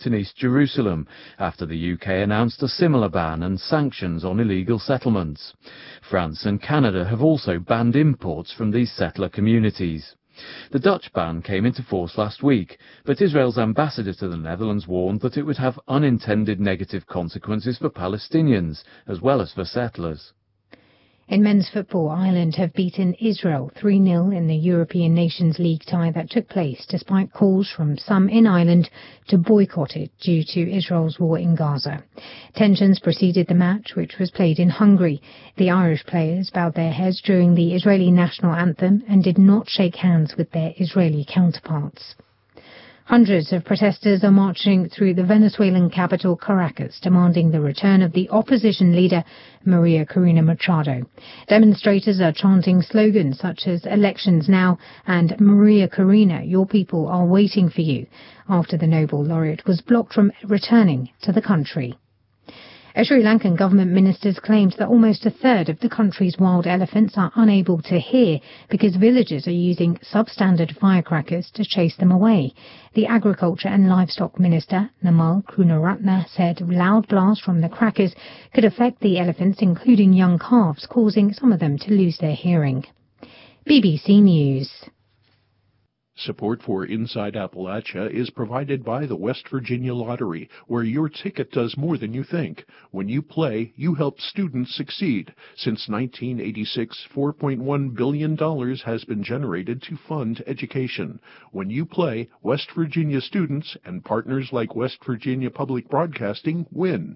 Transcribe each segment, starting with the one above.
in East Jerusalem, after the UK announced a similar ban and sanctions on illegal settlements. France and Canada have also banned imports from these settler communities. The Dutch ban came into force last week, but Israel's ambassador to the Netherlands warned that it would have unintended negative consequences for Palestinians, as well as for settlers. In men's football, Ireland have beaten Israel 3-0 in the European Nations League tie that took place despite calls from some in Ireland to boycott it due to Israel's war in Gaza. Tensions preceded the match, which was played in Hungary. The Irish players bowed their heads during the Israeli national anthem and did not shake hands with their Israeli counterparts. Hundreds of protesters are marching through the Venezuelan capital, Caracas, demanding the return of the opposition leader, Maria Corina Machado. Demonstrators are chanting slogans such as "Elections Now" and "Maria Corina, your people are waiting for you," after the Nobel laureate was blocked from returning to the country. A Sri Lankan government ministers claimed that almost a third of the country's wild elephants are unable to hear because villagers are using substandard firecrackers to chase them away. The Agriculture and Livestock Minister, Namal Krunaratne, said loud blasts from the crackers could affect the elephants, including young calves, causing some of them to lose their hearing. BBC News. Support for Inside Appalachia is provided by the West Virginia Lottery, where your ticket does more than you think. When you play, you help students succeed. Since 1986, $4.1 billion has been generated to fund education. When you play, West Virginia students and partners like West Virginia Public Broadcasting win.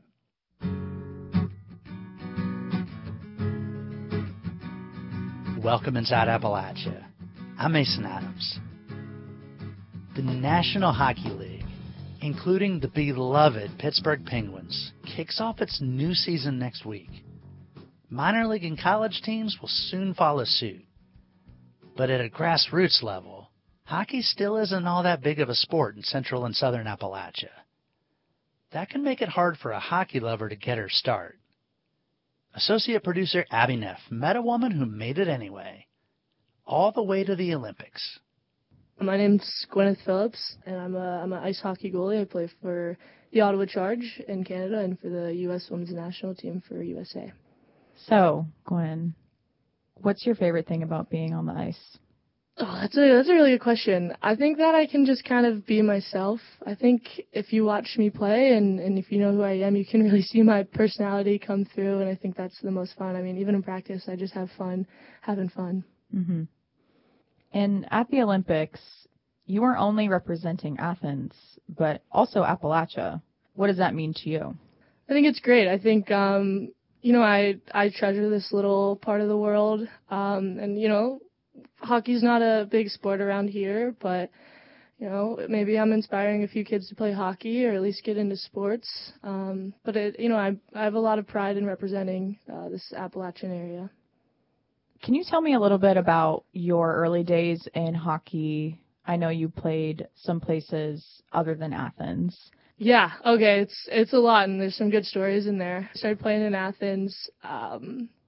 Welcome Inside Appalachia. I'm Mason Adams. The National Hockey League, including the beloved Pittsburgh Penguins, kicks off its new season next week. Minor league and college teams will soon follow suit. But at a grassroots level, hockey still isn't all that big of a sport in central and southern Appalachia. That can make it hard for a hockey lover to get her start. Associate producer Abby Neff met a woman who made it anyway, all the way to the Olympics. My name's Gwyneth Phillips, and I'm an ice hockey goalie. I play for the Ottawa Charge in Canada and for the U.S. Women's National Team for USA. So, Gwen, what's your favorite thing about being on the ice? Oh, that's a really good question. I think that I can just kind of be myself. I think if you watch me play and if you know who I am, you can really see my personality come through, and I think that's the most fun. I mean, even in practice, I just have fun, having fun. Mm-hmm. And at the Olympics, you weren't only representing Athens, but also Appalachia. What does that mean to you? I think it's great. I think, I treasure this little part of the world. Hockey's not a big sport around here, but, maybe I'm inspiring a few kids to play hockey or at least get into sports. I have a lot of pride in representing this Appalachian area. Can you tell me a little bit about your early days in hockey? I know you played some places other than Athens. Yeah, okay, it's a lot, and there's some good stories in there. I started playing in Athens, I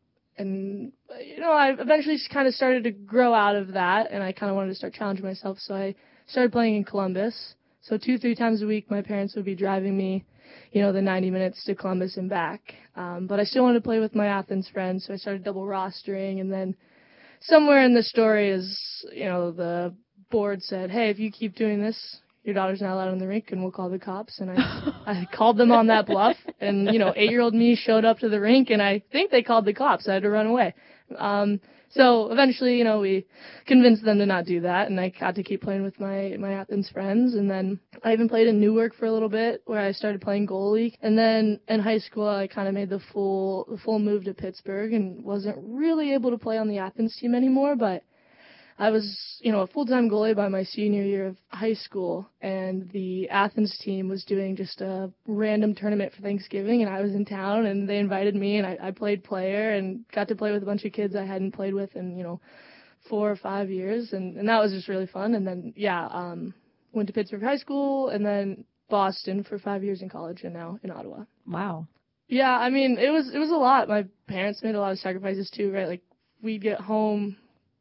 eventually kind of started to grow out of that, and I kind of wanted to start challenging myself, so I started playing in Columbus. So 2-3 times a week, my parents would be driving me, the 90 minutes to Columbus and back. But I still wanted to play with my Athens friends, so I started double rostering. And then somewhere in the story is, the board said, hey, if you keep doing this, your daughter's not allowed in the rink and we'll call the cops. And I called them on that bluff. And, 8-year-old me showed up to the rink and I think they called the cops. I had to run away. So eventually, we convinced them to not do that, and I got to keep playing with my Athens friends. And then I even played in Newark for a little bit, where I started playing goalie. And then in high school, I kind of made the full move to Pittsburgh and wasn't really able to play on the Athens team anymore, but I was, a full-time goalie by my senior year of high school, and the Athens team was doing just a random tournament for Thanksgiving, and I was in town, and they invited me, and I played player and got to play with a bunch of kids I hadn't played with in, 4 or 5 years, and that was just really fun. And then, went to Pittsburgh High School, and then Boston for 5 years in college, and now in Ottawa. Wow. Yeah, I mean, it was a lot. My parents made a lot of sacrifices, too, right? Like, we'd get home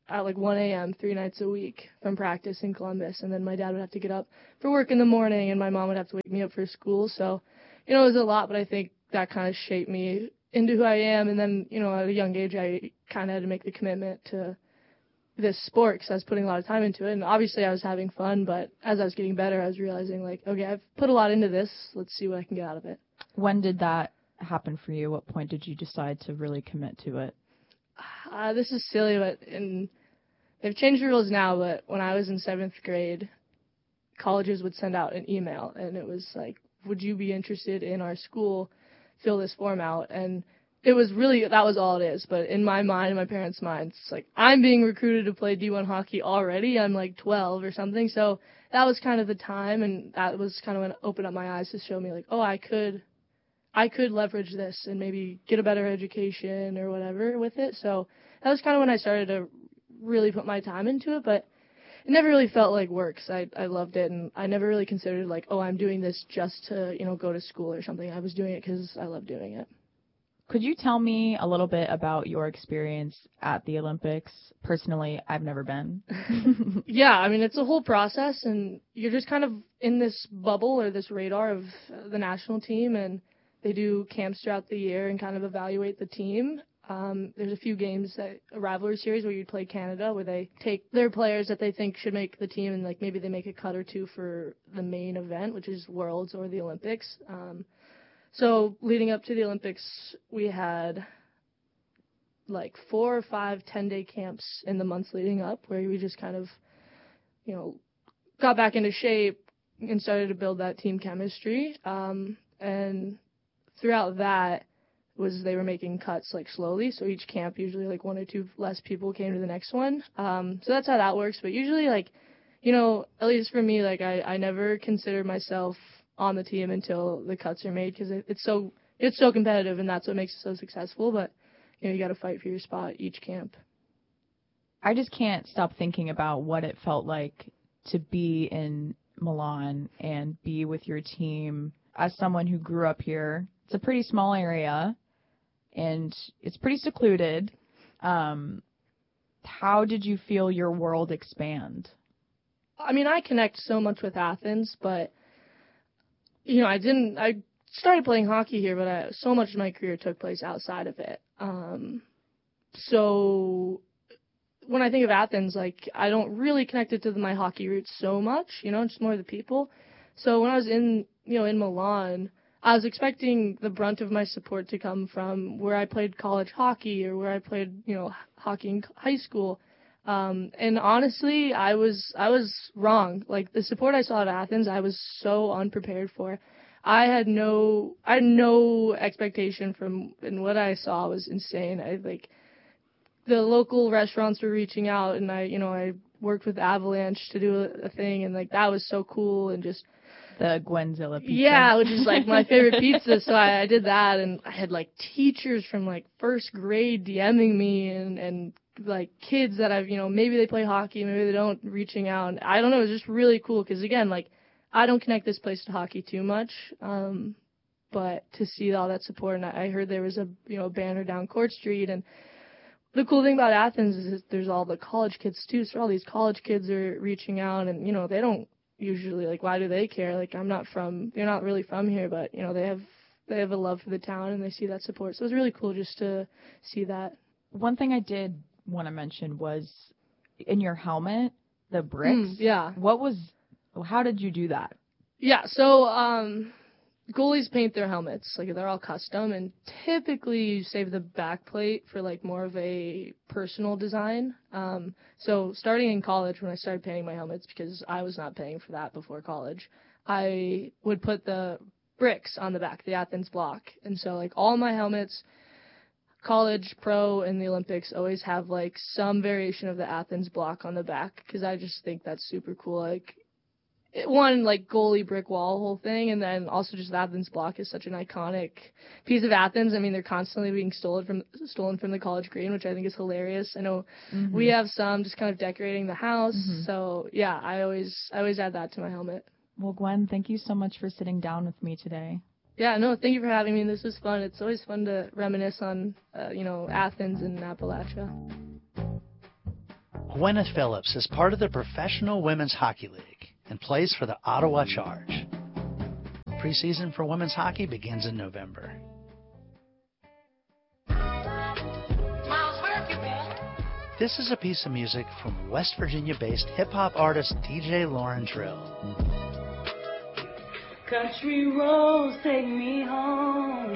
at like 1 a.m. 3 nights a week from practice in Columbus. And then my dad would have to get up for work in the morning, and my mom would have to wake me up for school. So, it was a lot, but I think that kind of shaped me into who I am. And then, at a young age, I kind of had to make the commitment to this sport because I was putting a lot of time into it. And obviously I was having fun, but as I was getting better, I was realizing, like, okay, I've put a lot into this. Let's see what I can get out of it. When did that happen for you? What point did you decide to really commit to it? This is silly, but they've changed the rules now, but when I was in 7th grade, colleges would send out an email, and it was like, would you be interested in our school? Fill this form out. And it was really, that was all it is. But in my mind, in my parents' minds, it's like, I'm being recruited to play D1 hockey already. I'm like 12 or something. So that was kind of the time, and that was kind of when it opened up my eyes to show me, like, oh, I could leverage this and maybe get a better education or whatever with it. So that was kind of when I started to really put my time into it. But it never really felt like work, 'cause I loved it, and I never really considered, like, oh, I'm doing this just to, go to school or something. I was doing it because I love doing it. Could you tell me a little bit about your experience at the Olympics? Personally, I've never been. Yeah, I mean, it's a whole process, and you're just kind of in this bubble or this radar of the national team, and they do camps throughout the year and kind of evaluate the team. There's a few games, a rivalry series where you'd play Canada, where they take their players that they think should make the team, and like maybe they make a cut or two for the main event, which is Worlds or the Olympics. So leading up to the Olympics, we had like 4 or 5 10-day camps in the months leading up, where we just kind of, got back into shape and started to build that team chemistry. And throughout that, they were making cuts like slowly, so each camp usually like 1 or 2 less people came to the next one. So that's how that works. But usually, like, at least for me, like I never considered myself on the team until the cuts are made, because it's so competitive, and that's what makes it so successful. But you got to fight for your spot each camp. I just can't stop thinking about what it felt like to be in Milan and be with your team. As someone who grew up here, it's a pretty small area, and it's pretty secluded. How did you feel your world expand? I mean, I connect so much with Athens, but, I started playing hockey here, but so much of my career took place outside of it. So when I think of Athens, like, I don't really connect it to my hockey roots so much, just more the people. So when I was in Milan, I was expecting the brunt of my support to come from where I played college hockey or where I played, hockey in high school. And honestly, I was wrong. Like, the support I saw at Athens, I was so unprepared for. I had no expectation from, and what I saw was insane. The local restaurants were reaching out, and I worked with Avalanche to do a thing, and like, that was so cool, and just the Gwenzilla pizza. Yeah, which is like my favorite pizza. So I did that, and I had like teachers from like 1st grade DMing me, and like kids that I've, maybe they play hockey, maybe they don't, reaching out. And I don't know, it was just really cool, because again, like, I don't connect this place to hockey too much, but to see all that support, and I heard there was a banner down Court Street, and the cool thing about Athens is there's all the college kids too. So all these college kids are reaching out, and they don't usually, like, why do they care? Like, they're not really from here, but they have a love for the town, and they see that support. So it was really cool just to see that. One thing I did want to mention was in your helmet, the bricks. Yeah. How did you do that? Yeah. So, goalies paint their helmets, like, they're all custom, and typically you save the back plate for like more of a personal design. So starting in college, when I started painting my helmets, because I was not paying for that before college, I would put the bricks on the back, the Athens block. And so, like, all my helmets, college, pro, and the Olympics, always have like some variation of the Athens block on the back, because I just think that's super cool. Like, one, like, goalie brick wall whole thing, and then also just the Athens block is such an iconic piece of Athens. I mean, they're constantly being stolen from the College Green, which I think is hilarious. I know we have some just kind of decorating the house. So yeah, I always add that to my helmet. Well, Gwen, thank you so much for sitting down with me today. Yeah, no, thank you for having me. This was fun. It's always fun to reminisce on Athens and Appalachia. Gwyneth Phillips is part of the Professional Women's Hockey League and plays for the Ottawa Charge. Preseason for women's hockey begins in November. This is a piece of music from West Virginia-based hip-hop artist DJ Lauren Drill. Country roads take me home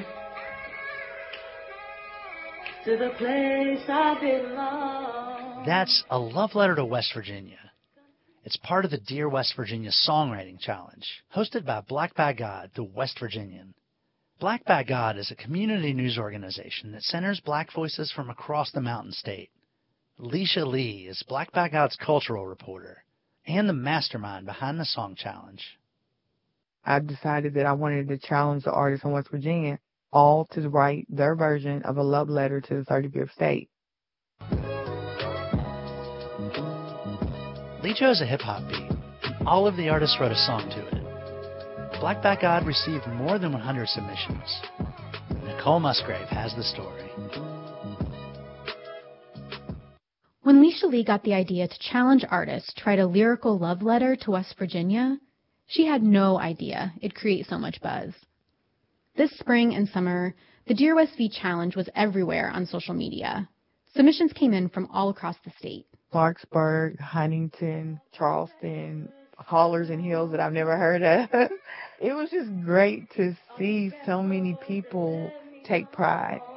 to the place I belong. That's a love letter to West Virginia. It's part of the Dear West Virginia Songwriting Challenge, hosted by Black by God, the West Virginian. Black by God is a community news organization that centers black voices from across the Mountain State. Leisha Lee is Black by God's cultural reporter and the mastermind behind the song challenge. I decided that I wanted to challenge the artists in West Virginia all to write their version of a love letter to the 35th state. Lee chose a hip-hop beat, and all of the artists wrote a song to it. Black by God received more than 100 submissions. Nicole Musgrave has the story. When Leisha Lee got the idea to challenge artists to write a lyrical love letter to West Virginia, she had no idea it'd create so much buzz. This spring and summer, the Dear West V Challenge was everywhere on social media. Submissions came in from all across the state. Clarksburg, Huntington, Charleston, hollers and hills that I've never heard of. It was just great to see so many people take pride